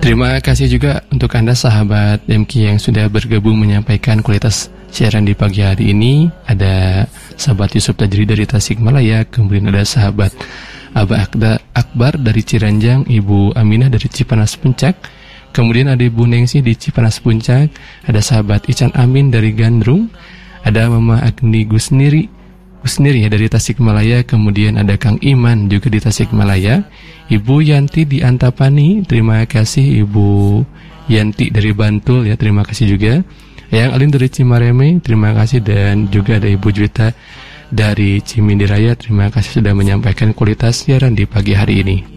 Terima kasih juga untuk Anda sahabat MK yang sudah bergabung menyampaikan kualitas siaran di pagi hari ini. Ada sahabat Yusuf Tajri dari Tasikmalaya, kemudian ada sahabat Abah Akbar dari Ciranjang, Ibu Aminah dari Cipanas Puncak, kemudian ada Ibu Nengsi di Cipanas Puncak, ada sahabat Ican Amin dari Gandrung, ada Mama Agni Gusniri ya dari Tasikmalaya, kemudian ada Kang Iman juga di Tasikmalaya, Ibu Yanti di Antapani, terima kasih Ibu Yanti dari Bantul ya, terima kasih juga. Yang Alin dari Cimareme, terima kasih, dan juga ada Ibu Juwita dari Cimindi Raya, terima kasih sudah menyampaikan kualitas siaran di pagi hari ini.